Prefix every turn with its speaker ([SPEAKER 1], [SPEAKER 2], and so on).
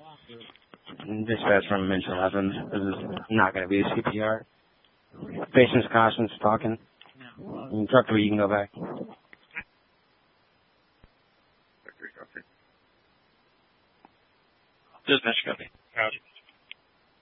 [SPEAKER 1] Dispatch from Minch 11. This is not going to be a CPR. Patient's conscience talking. Truck 3, you can go back.
[SPEAKER 2] Dispatch, copy.